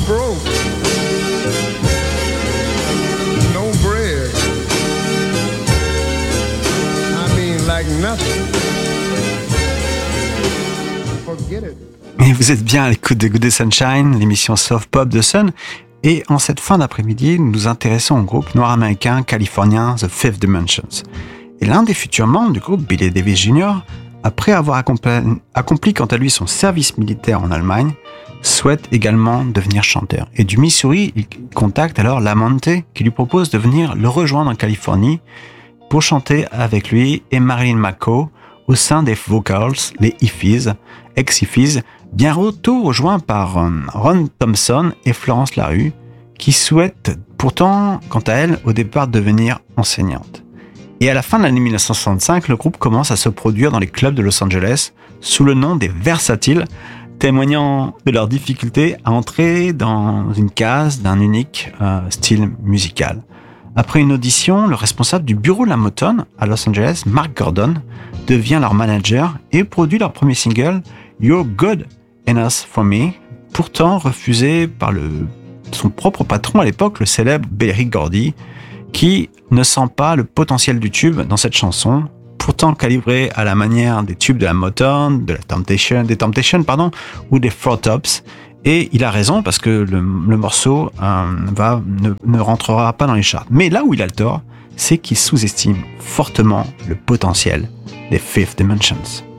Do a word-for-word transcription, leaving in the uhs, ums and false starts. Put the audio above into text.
broke. No bread. I mean, like nothing. Forget it. Et vous êtes bien à l'écoute de Good Day Sunshine, l'émission Soft Pop de Sun. Et en cette fin d'après-midi, nous nous intéressons au groupe nord-américain californien The Fifth Dimensions. Et l'un des futurs membres du groupe, Billy Davis junior, après avoir accompli, accompli quant à lui son service militaire en Allemagne, souhaite également devenir chanteur. Et du Missouri, il contacte alors Lamonte qui lui propose de venir le rejoindre en Californie pour chanter avec lui et Marilyn McCoo au sein des Vocals, les Ifys, ex-Ifys, bientôt rejoints par Ron Thompson et Florence Larue, qui souhaitent pourtant, quant à elle, au départ devenir enseignante. Et à la fin de l'année dix-neuf cent soixante-cinq, le groupe commence à se produire dans les clubs de Los Angeles sous le nom des Versatiles, témoignant de leur difficulté à entrer dans une case d'un unique euh, style musical. Après une audition, le responsable du bureau de la Motown à Los Angeles, Mark Gordon, devient leur manager et produit leur premier single, You're Good Enough for Me, pourtant refusé par le, son propre patron à l'époque, le célèbre Berry Gordy, qui ne sent pas le potentiel du tube dans cette chanson, pourtant calibrée à la manière des tubes de la Motown, de la Temptation, des Temptations, pardon, ou des Four Tops. Et il a raison parce que le, le morceau euh, va, ne, ne rentrera pas dans les charts. Mais là où il a le tort, c'est qu'il sous-estime fortement le potentiel des Fifth Dimensions.